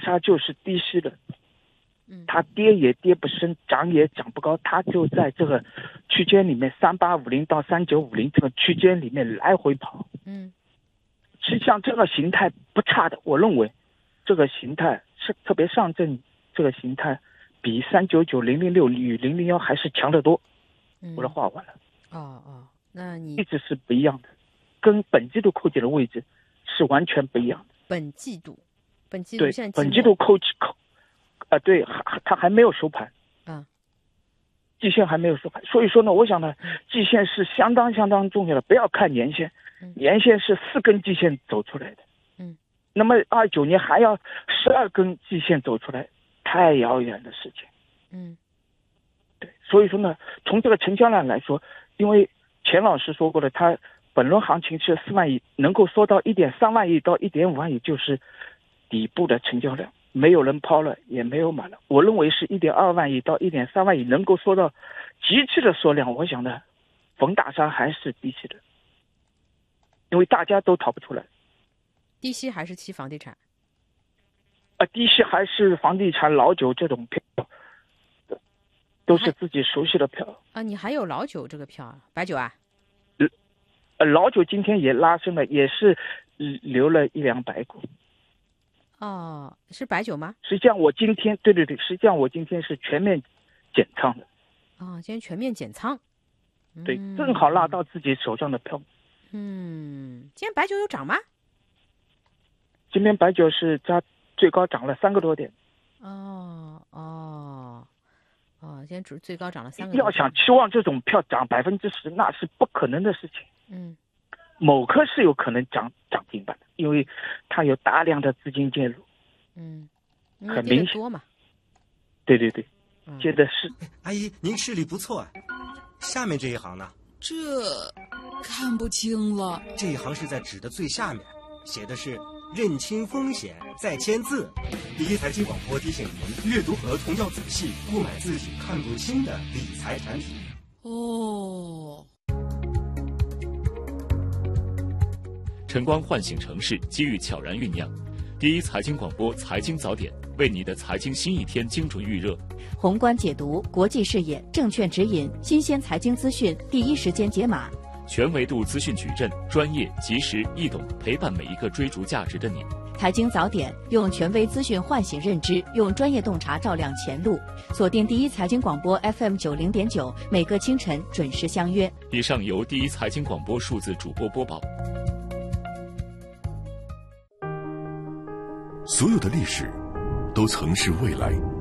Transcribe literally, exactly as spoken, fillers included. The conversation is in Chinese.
它就是低息的，它跌也跌不深，涨也涨不高，它就在这个区间里面三八五零到三九五零这个区间里面来回跑。 嗯， 实际上这个形态不差的，我认为这个形态是特别上证这个形态比三九九零零六与零零幺还是强得多。 嗯、 我的话完了。 哦哦，那你一直是不一样的，跟本季度扣减的位置是完全不一样的。 本季度，本季度对， 现在本季度扣扣，啊、呃，对，还它还没有收盘， 啊， 季线还没有收盘，所以说呢，我想呢，季线是相当相当重要的，不要看年线，年线是四根季线走出来的， 嗯， 那么二九年还要十二根季线走出来，太遥远的事情， 嗯， 对，所以说呢，从这个成交量来说，因为钱老师说过了，他本轮行情是四万亿，能够缩到一点三万亿到一点五万亿，就是底部的成交量，没有人抛了，也没有买了。我认为是一点二万亿到一点三万亿能够缩到极致的缩量，我想呢，逢大杀还是低吸的，因为大家都逃不出来。 低吸还是期房地产？ 啊，低吸还是房地产、老酒这种票，都是自己熟悉的票。 啊，你还有老酒这个票啊？白酒啊？ 呃，老酒今天也拉升了，也是留了一两百股。 哦，是白酒吗？ 实际上我今天，对对对，实际上我今天是全面减仓的。 哦，今天全面减仓。 对，嗯、正好拉到自己手上的票。 嗯，今天白酒有涨吗？ 今天白酒是它最高涨了三个多点。 哦哦哦，今天最最高涨了三个多点。 要想期望这种票涨百分之十，那是不可能的事情。 嗯， 某科是有可能涨涨停板的，因为它有大量的资金介入。 嗯， 很明显多嘛。 对对对，接的是。 阿姨，您视力不错啊。下面这一行呢？ 这看不清了。 这一行是在纸的最下面，写的是认清风险再签字。第一财经广播提醒您，阅读合同要仔细，不买自己看不清的理财产品。 哦。 晨光唤醒城市，机遇悄然酝酿。第一财经广播财经早点，为你的财经新一天精准预热。 宏观解读，国际视野，证券指引，新鲜财经资讯，第一时间解码。 全维度资讯矩阵，专业、及时、易懂，陪伴每一个追逐价值的你。 财经早点，用权威资讯唤醒认知，用专业洞察照亮前路。锁定第一财经广播 F M 九零点九，每个清晨准时相约。 以上由第一财经广播数字主播播报。 所有的历史都曾是未来，